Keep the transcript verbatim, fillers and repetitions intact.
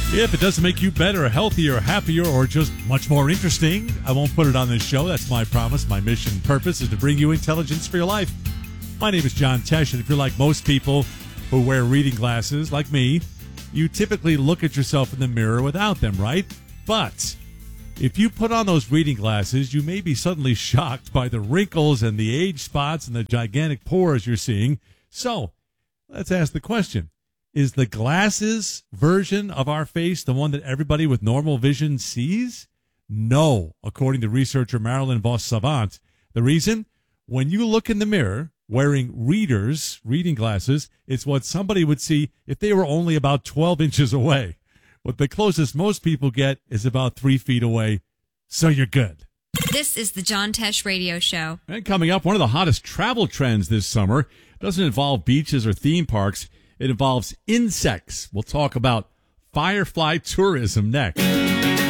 If it doesn't make you better, healthier, happier, or just much more interesting, I won't put it on this show. That's my promise. My mission and purpose is to bring you intelligence for your life. My name is John Tesh, and if you're like most people who wear reading glasses, like me, you typically look at yourself in the mirror without them, right? But if you put on those reading glasses, you may be suddenly shocked by the wrinkles and the age spots and the gigantic pores you're seeing. So let's ask the question. Is the glasses version of our face the one that everybody with normal vision sees? No, according to researcher Marilyn Vos-Savant. The reason? When you look in the mirror wearing readers, reading glasses, it's what somebody would see if they were only about twelve inches away. But the closest most people get is about three feet away, so you're good. This is the John Tesh Radio Show. And coming up, one of the hottest travel trends this summer doesn't involve beaches or theme parks. It involves insects. We'll talk about firefly tourism next.